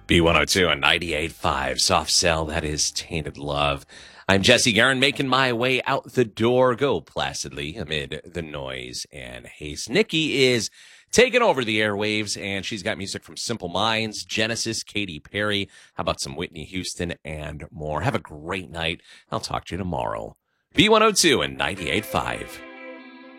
B102 and 98.5 Soft Cell, that is Tainted Love. I'm Jesse Garin, making my way out the door. Go placidly amid the noise and haste. Nikki is taking over the airwaves, and she's got music from Simple Minds, Genesis, Katy Perry. How about some Whitney Houston and more? Have a great night. I'll talk to you tomorrow. B102 and 98.5.